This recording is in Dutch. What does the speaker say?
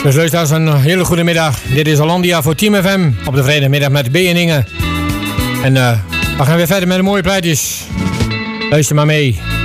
Dus luisteraars, een hele goede middag. Dit is Hollandia voor Team FM op de vrijdagmiddag met B en Inge. En we gaan weer verder met de mooie plaatjes. Luister maar mee.